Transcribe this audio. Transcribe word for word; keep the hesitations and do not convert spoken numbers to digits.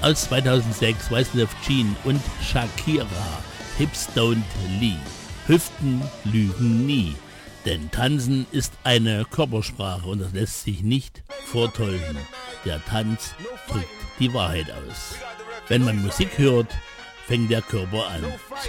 aus zweitausendsechs, Wyclef Jean und Shakira, Hips Don't Lie, Hüften lügen nie. Denn Tanzen ist eine Körpersprache und das lässt sich nicht vortäuschen. Der Tanz drückt die Wahrheit aus. Wenn man Musik hört, fängt der Körper an